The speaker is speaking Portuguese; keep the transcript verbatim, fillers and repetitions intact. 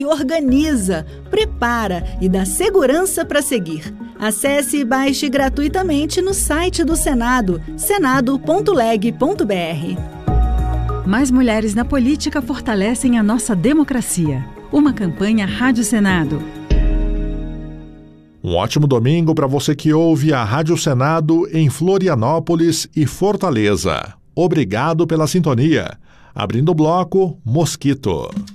organiza, prepara e dá segurança para seguir. Acesse e baixe gratuitamente no site do Senado, senado ponto leg ponto br. Mais mulheres na política fortalecem a nossa democracia. Uma campanha Rádio Senado. Um ótimo domingo para você que ouve a Rádio Senado em Florianópolis e Fortaleza. Obrigado pela sintonia. Abrindo o bloco, Mosquito.